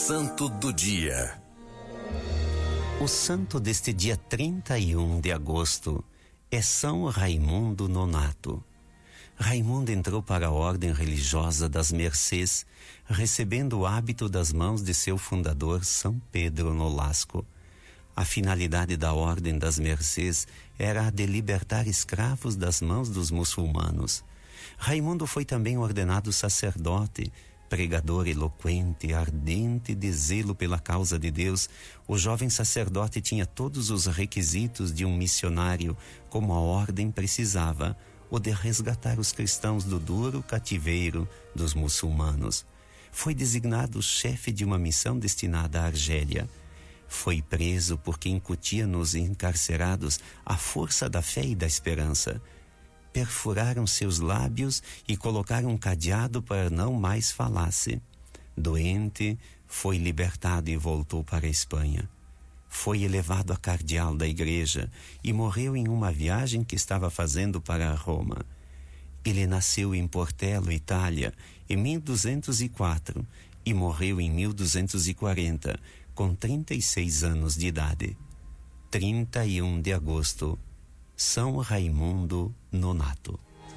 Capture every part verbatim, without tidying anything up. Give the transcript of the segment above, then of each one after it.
Santo do Dia. O santo deste dia trinta e um de agosto é São Raimundo Nonato. Raimundo entrou para a ordem religiosa das Mercês, recebendo o hábito das mãos de seu fundador, São Pedro Nolasco. A finalidade da ordem das Mercês era a de libertar escravos das mãos dos muçulmanos. Raimundo foi também ordenado sacerdote, pregador eloquente, ardente de zelo pela causa de Deus. O jovem sacerdote tinha todos os requisitos de um missionário, como a ordem precisava, o de resgatar os cristãos do duro cativeiro dos muçulmanos. Foi designado chefe de uma missão destinada à Argélia. Foi preso porque incutia nos encarcerados a força da fé e da esperança. Perfuraram seus lábios e colocaram um cadeado para não mais falasse. Doente, foi libertado e voltou para a Espanha. Foi elevado a cardeal da igreja e morreu em uma viagem que estava fazendo para Roma. Ele nasceu em Portello, Itália, em mil duzentos e quatro e morreu em mil duzentos e quarenta, com trinta e seis anos de idade. trinta e um de agosto, São Raimundo Nonato.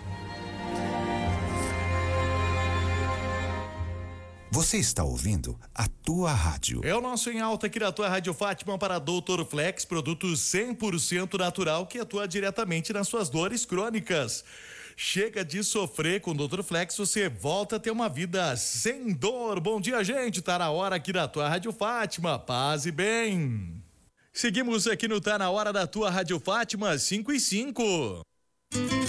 Você está ouvindo a tua rádio. É o nosso Em Alta aqui na tua Rádio Fátima para doutor Flex, produto cem por cento natural que atua diretamente nas suas dores crônicas. Chega de sofrer com o doutor Flex, você volta a ter uma vida sem dor. Bom dia, gente, tá na hora aqui da tua Rádio Fátima, paz e bem. Seguimos aqui no Tá na Hora da tua Rádio Fátima, cinco e cinco.